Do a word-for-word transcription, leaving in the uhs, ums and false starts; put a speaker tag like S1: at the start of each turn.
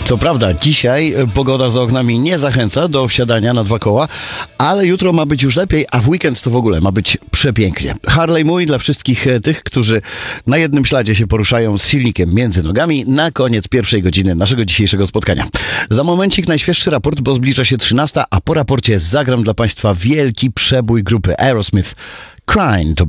S1: Co prawda, dzisiaj pogoda za oknami nie zachęca do wsiadania na dwa koła, ale jutro ma być już lepiej, a w weekend to w ogóle ma być przepięknie. Harley mój dla wszystkich tych, którzy na jednym śladzie się poruszają z silnikiem między nogami na koniec pierwszej godziny naszego dzisiejszego spotkania. Za momencik najświeższy raport, bo zbliża się trzynasta, a po raporcie zagram dla Państwa wielki przebój grupy Aerosmith. Crying to